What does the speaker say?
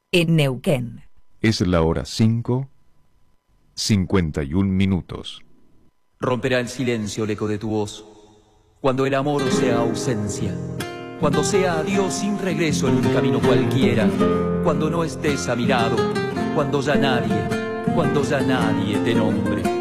en Neuquén. Es la hora 5:51. Romperá el silencio el eco de tu voz, cuando el amor sea ausencia, cuando sea adiós sin regreso en un camino cualquiera, cuando no estés a mi lado, cuando ya nadie te nombre.